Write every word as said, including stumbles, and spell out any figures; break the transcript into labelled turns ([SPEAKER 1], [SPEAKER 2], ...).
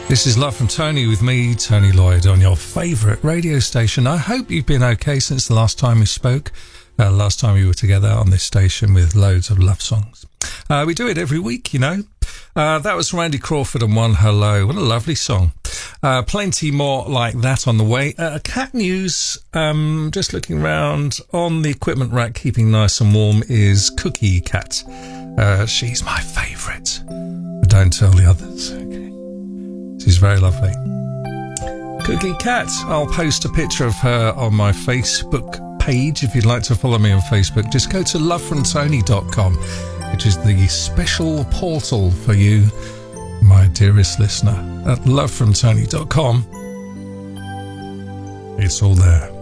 [SPEAKER 1] This is Love from Tony with me, Tony Lloyd, on your favourite radio station. I hope you've been okay since the last time we spoke, uh, last time we were together on this station with loads of love songs. Uh, we do it every week, you know. Uh, that was Randy Crawford and One Hello. What a lovely song. Uh, plenty more like that on the way. Uh, cat news, um, just looking around on the equipment rack, keeping nice and warm, is Cookie Cat. Uh, she's my favourite. But don't tell the others, okay? She's very lovely. Cookie Cat. I'll post a picture of her on my Facebook page if you'd like to follow me on Facebook. Just go to love from tony dot com, which is the special portal for you, my dearest listener. At love from tony dot com, it's all there.